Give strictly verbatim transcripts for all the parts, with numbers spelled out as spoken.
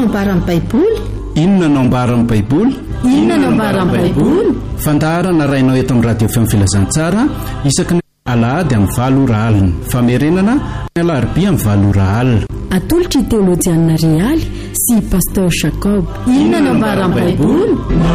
ambaran'ny baiboly? Inona no ambaran'ny baiboly? Inona no ambaran'ny baiboly? Fandaharana rainao eto amin'ny radio fm filazantsara isaky ny alahady amin'ny valo ora alina, famerenana ny alarobia amin'ny valo ora alina. Atolotry teolojianina Rialy sy pasteur Jacob. Inona no ambaran'ny baiboly?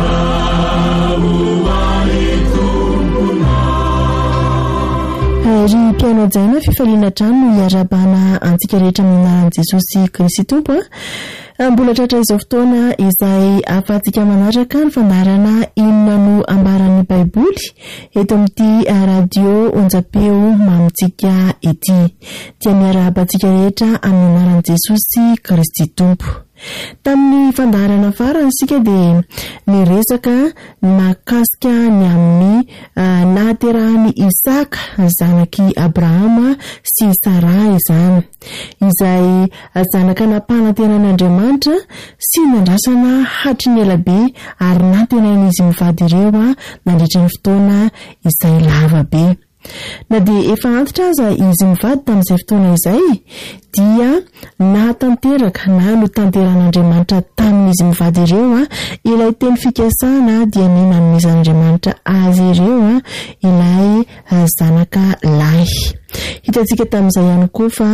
Ry mpiano jaina fifaliana trano iarabana antsika rehetra minaran'i Jesosy Kristy Tompo. Mbola tratra izao fotoana izay afatsika manaraka ny fandarana inona no ambaran'ny baiboly eto amin'ity radio onjapeo mamitsika ity. Dia miarabantsika rehetra amin'ny anaran'i Jesosy Kristy Tompo. Tamin'ny fandarana farany sika dia niresaka makasika ny amin'ny uh, nahaterahany Isaka zanaky Abrahama sy Sara izany, izay zanaka nampanantenan'Andriamanitra sy nandrasana hatry ny elabe ary natenany izy mivady ireo nandritra ny fotoana izay lavabe. Na dia efa antitra aza izy mivady tamin'izay fotoana izay dia nahatanteraka na no tanteran'Andriamanitra tamin'izy mivady ireo ilay teny fikasana dia ny nanomezan'Andriamanitra azy ireo ilay zanaka lahy. Hitantsika tamin'izay ihany koa fa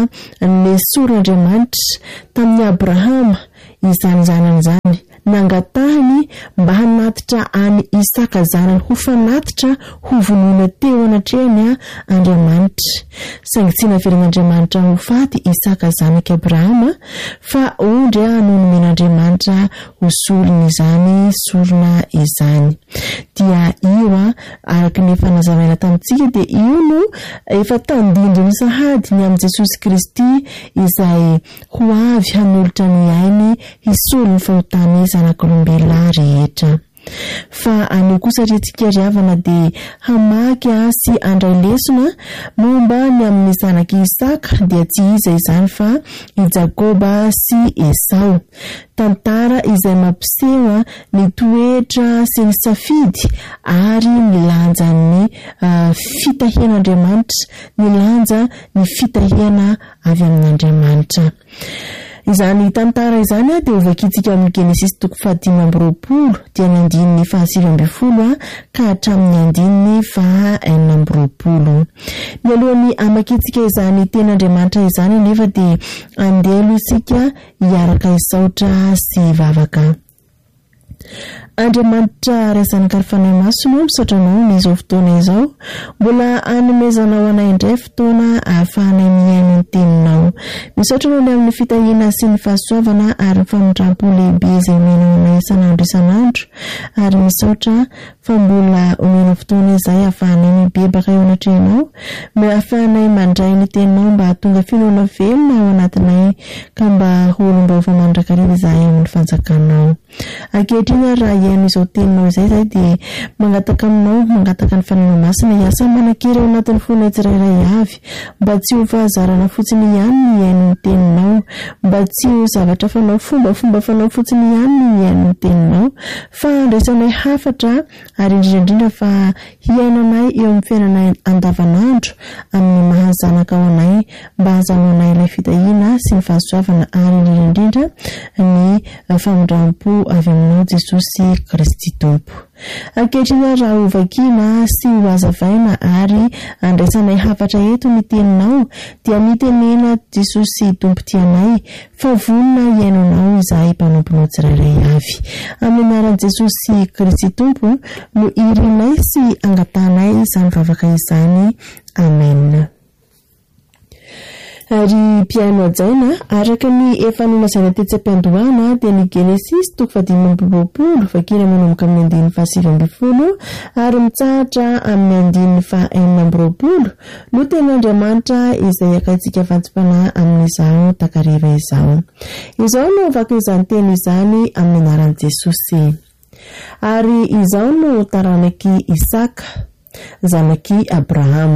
nesoran'Andriamanitra tamin'ny Abrahama izany zanany izany nangatahany mba hanatitra any Isaka zanany ho fanatitra ho vonoina teo anatrehany Andriamanitra. Saingy tsy naveren'Andriamanitra ho faty Isaka zanaky Abrahama fa ondry no nomen'Andriamanitra ho sorony izany sorona izany. Dia io araka ny efa nazavaina tamintsika dia io no efa tandindry sahady ny amin'ny Jesosy Kristy izay ho avy hanolotra ny ainy hisolo ny fahotany zanak'olombelona rehetra. Fa anio kosa rehetrika riavana dia hamaky sy andray lesona momba ny amin'ny zanaky Isaka dia tsy iza izany fa i Jakoba sy Esau. Tantara izay mampiseho ny toetra sy ny safidy ary ny lanja ny uh, fitahian'Andriamanitra, ny lanja ny fitahiana avy amin'Andriamanitra. Izany tantara izany dia ovakitsika amin'ny Genesis toko fahadimy amby roapolo dia ny andininy fahasivy amby folo ka hatramin'ny andininy faha enina amby roapolo. Ny alohan'ny amakitsika izany ten'Andriamanitra izany nefa dia andelo isika hiaraka isaotra sy vavaka. Andriamanitra ray zanaka ary fanahy masonao misaotranao n'izao fotoana izao, mbola anomezanao anay indray fotoana ahafahanay miaino ny teninao. Misaotranao ny amin'ny fitahiana sy ny fahasoavana ary ny famondram-po lehibe izay omenao anay isan'andro isan'andro, ary misaotra fa mbola omena fotoana izay ahafahanay mibebaka eo anatrehanao, ahafahanay mandray ny teninao mba hahatonga finoana velona ao anatinay ka mba olombao mandrakariva izahay amin'ny fanjakanao. Ankehitriny raha iaino izao teninao izay izay dia mangataka aminao, mangataka ny fanana masina hiasa manakera ao anatin'ny fona tsirairay avy, mba tsy ho fahazarana fotsiny ihany ny iaino ny teninao, mba tsy ho zavatra fanao fomba fomba fanao fotsiny ihany ny iaino ny teninao, fa andraisanay hafatra ary indrindra fa hiainanay eo amin'ny fiainanay andavanandro amin'ny mahazanaka ao anay, mba hazanao anay ilay fitahiana sy ny fahasoavana ary indrindra ny famondram-po avy aminao Jesosy Kristy Tompo. Ankehitriny raha ho vakiana sy ho azavaina ary andraisanay hafatra eto ny teninao dia nitenena Jesosy Tompo tianay fa vonona iainanao izahay mpanomponao tsirairay avy. Amin'ny anaran'i Jesosy Kristy Tompo no irinay sy angatanay izany vavaka izany. Amen. Ary mpiaino ajaina araka ny efa nolazaina tetsy am-piandohana dia ny Genesis toko fahadimy amby roapolo vakina manomboka amin'ny andininy fahasivy amby folo ary mitsahatra amin'ny andininy faha enina amby roapolo no ten'Andriamanitra izay akaitsika fantsipana amin'izao takariva izao. Izao no vaka izany teny izany amin'ny anaran'i Jesosy. Ary izao no taranaky Isaka zanaky Abrahama.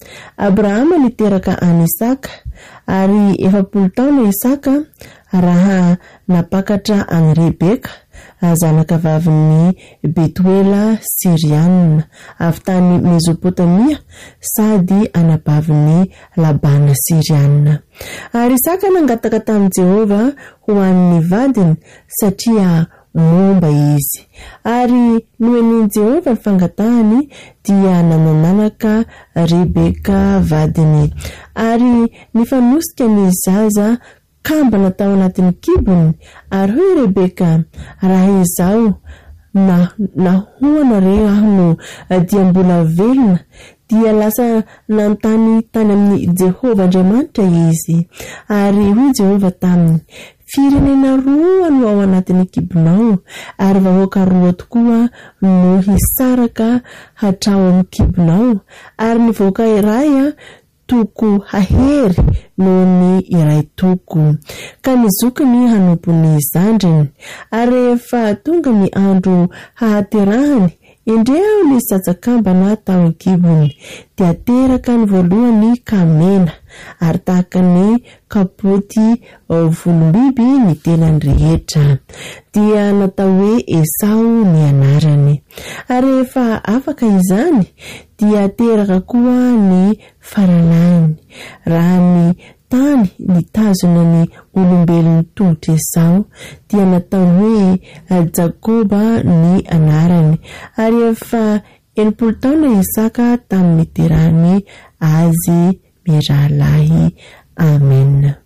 Abrahama niteraka an Isaka ary efapolo taona Isaka raha napakatra an Rebeka zanaka vavin'ny Betuela Sirianina avy tany Mesopotamia sady anabavin'ny Labana Sirianina. Ary Isaka nangataka tamin'i Jehova ho an'ny vadiny satria momba izy. Ary noenin'i Jehova ny fangatahany dia nanananaka Rebeka vadiny. Ary nifanosika ny zaza kamba natao anatin'ny kibony ary hoe Rebeka, raha izao na nahoana re aho no dia mbola velona dia lasa nantany tany amin'ny Jehova Andriamanitra izy. Ary hoy Jehova taminy, firenena roa no ao anatin'ny kibonao ary vahoaka roa tokoa no hisaraka hatrao amin'ny kibonao ary ny vahoaka iray toko hahery noho ny iray toko. Ka nizoky ny hanompo ny zandriny. Ary rehefa tonga ny andro hahaterahany, indreo ny satsakambana tao an-kibony dia teraka ny voalohany kamena ary tahaka ny kapoty volombiby ny tenany rehetra. Dia natao hoe Esau ny anarany. Ary rehefa afaka izany dia teraka koa ny faralany. Raha ny tany nitazona ny olombelony tongotra Esau dia natao hoe Jakoba ny anarany. Ary efa enimpolo taona Isaka tamin'ny niterahany azy mirahalahy. Amen.